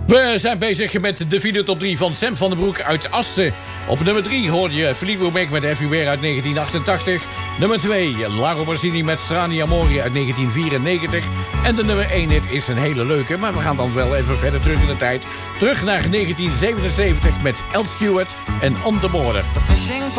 We zijn bezig met de video top 3 van Sam van den Broek uit Asten. Op nummer 3 hoor je Fleetwood Mac met Everywhere uit 1988. Nummer 2, Lago Pausini met Strani Amore uit 1994. En de nummer 1 hit is een hele leuke, maar we gaan dan wel even verder terug in de tijd. Terug naar 1977 met Al Stewart en On The Border.